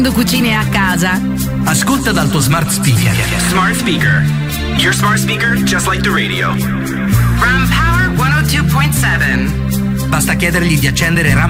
cucine a casa. Ascolta dal tuo smart speaker. Smart speaker. Your smart speaker just like the radio. Ram Power 102.7. Basta chiedergli di accendere Ram